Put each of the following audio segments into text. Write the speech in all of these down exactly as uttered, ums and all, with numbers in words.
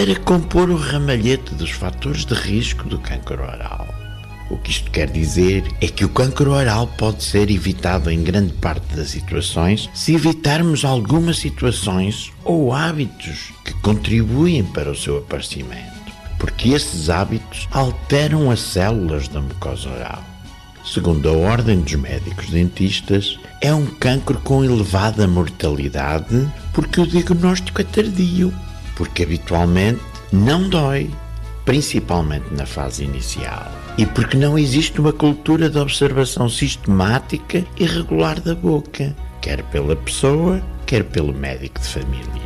para compor o ramalhete dos fatores de risco do cancro oral. O que isto quer dizer é que o cancro oral pode ser evitado em grande parte das situações se evitarmos algumas situações ou hábitos que contribuem para o seu aparecimento, porque esses hábitos alteram as células da mucosa oral. Segundo a Ordem dos Médicos Dentistas, é um cancro com elevada mortalidade porque o diagnóstico é tardio, porque habitualmente não dói, principalmente na fase inicial, e porque não existe uma cultura de observação sistemática e regular da boca, quer pela pessoa, quer pelo médico de família.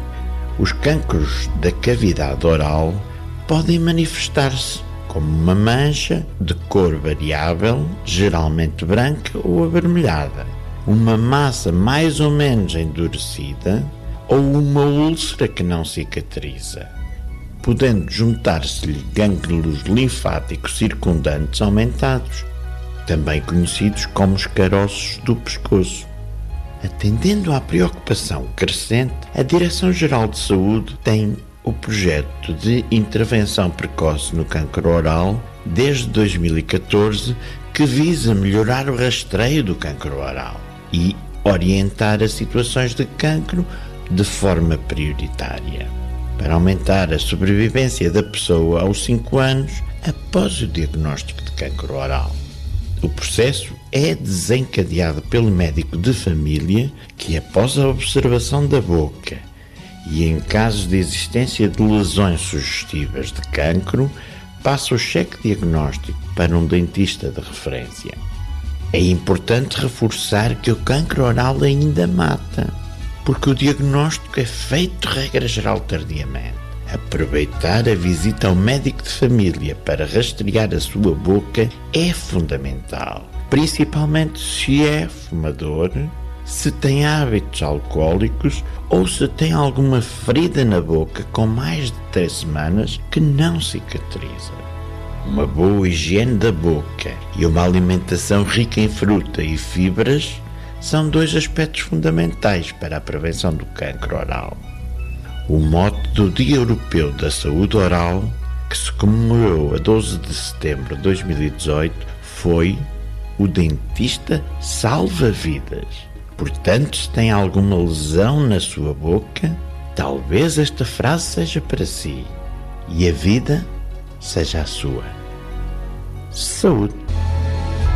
Os cancros da cavidade oral podem manifestar-se como uma mancha de cor variável, geralmente branca ou avermelhada, uma massa mais ou menos endurecida ou uma úlcera que não cicatriza, podendo juntar-se-lhe gânglios linfáticos circundantes aumentados, também conhecidos como os caroços do pescoço. Atendendo à preocupação crescente, a Direção-Geral de Saúde tem o projeto de intervenção precoce no cancro oral desde dois mil e catorze, que visa melhorar o rastreio do cancro oral e orientar as situações de cancro de forma prioritária, para aumentar a sobrevivência da pessoa aos cinco anos após o diagnóstico de cancro oral. O processo é desencadeado pelo médico de família que, após a observação da boca e em casos de existência de lesões sugestivas de cancro, passa o cheque diagnóstico para um dentista de referência. É importante reforçar que o cancro oral ainda mata, porque o diagnóstico é feito, regra geral, tardiamente. Aproveitar a visita ao médico de família para rastrear a sua boca é fundamental, principalmente se é fumador, se tem hábitos alcoólicos ou se tem alguma ferida na boca com mais de três semanas que não cicatriza. Uma boa higiene da boca e uma alimentação rica em fruta e fibras são dois aspectos fundamentais para a prevenção do cancro oral. O mote do Dia Europeu da Saúde Oral, que se comemorou a doze de setembro de dois mil e dezoito, foi "O dentista salva vidas". Portanto, se tem alguma lesão na sua boca, talvez esta frase seja para si e a vida seja a sua. Saúde!